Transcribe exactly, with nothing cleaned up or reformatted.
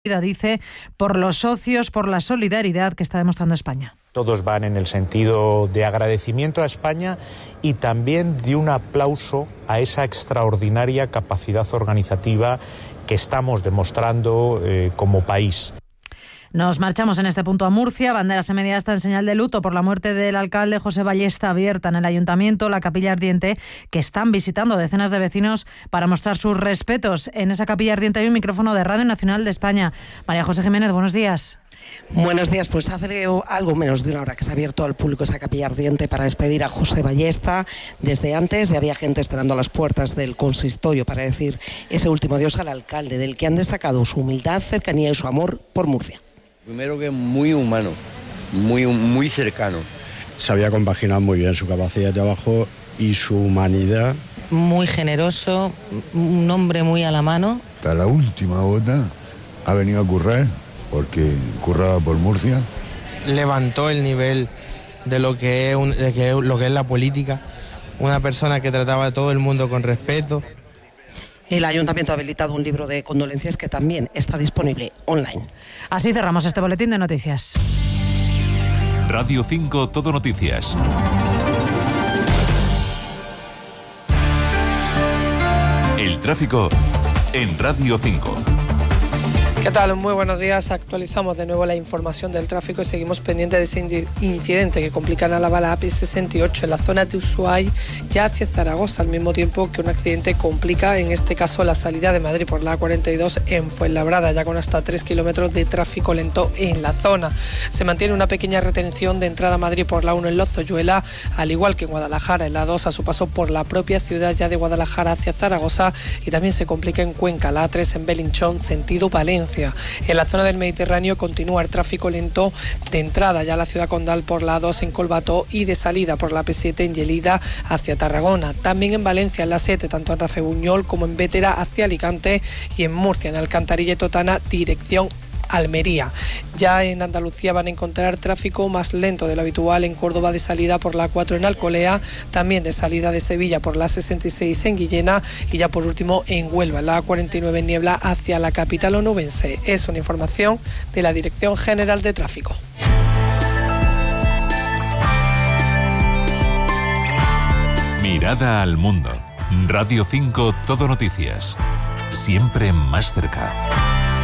dice, por los socios, por la solidaridad que está demostrando España. Todos van en el sentido de agradecimiento a España y también de un aplauso a esa extraordinaria capacidad organizativa que estamos demostrando eh, como país. Nos marchamos en este punto a Murcia. Banderas en media asta en señal de luto por la muerte del alcalde José Ballesta, abierta en el ayuntamiento, la capilla ardiente, que están visitando decenas de vecinos para mostrar sus respetos. En esa capilla ardiente hay un micrófono de Radio Nacional de España. María José Jiménez, buenos días. Buenos días, pues hace algo menos de una hora que se ha abierto al público esa capilla ardiente para despedir a José Ballesta. Desde antes ya había gente esperando a las puertas del consistorio para decir ese último adiós al alcalde, del que han destacado su humildad, cercanía y su amor por Murcia. Primero que muy humano, muy, muy cercano. Sabía compaginar muy bien su capacidad de trabajo y su humanidad. Muy generoso, un hombre muy a la mano. Hasta la última gota ha venido a currar, porque curraba por Murcia. Levantó el nivel de lo que es, un, de que, lo que es la política. Una persona que trataba a todo el mundo con respeto. El ayuntamiento ha habilitado un libro de condolencias que también está disponible online. Así cerramos este boletín de noticias. Radio cinco Todo Noticias. El tráfico en Radio cinco. ¿Qué tal? Muy buenos días. Actualizamos de nuevo la información del tráfico y seguimos pendientes de ese incidente que complica a la bala A P sesenta y ocho en la zona de Ushuaia, ya hacia Zaragoza, al mismo tiempo que un accidente complica, en este caso, la salida de Madrid por la A cuarenta y dos en Fuenlabrada, ya con hasta tres kilómetros de tráfico lento en la zona. Se mantiene una pequeña retención de entrada a Madrid por la uno en Lozoyuela, al igual que en Guadalajara, en la dos a su paso por la propia ciudad ya de Guadalajara hacia Zaragoza, y también se complica en Cuenca, la A tres en Belinchón, sentido Valencia. En la zona del Mediterráneo continúa el tráfico lento de entrada ya a la ciudad condal por la A dos en Colbató y de salida por la A P siete en Lleida hacia Tarragona. También en Valencia en la siete, tanto en Rafelbuñol como en Bétera hacia Alicante, y en Murcia en Alcantarilla y Totana dirección Almería. Ya en Andalucía van a encontrar tráfico más lento de lo habitual en Córdoba de salida por la A cuatro en Alcolea, también de salida de Sevilla por la A sesenta y seis en Guillena y ya por último en Huelva, la A cuarenta y nueve en Niebla hacia la capital onubense. Es una información de la Dirección General de Tráfico. Mirada al mundo. Radio cinco Todo Noticias. Siempre más cerca.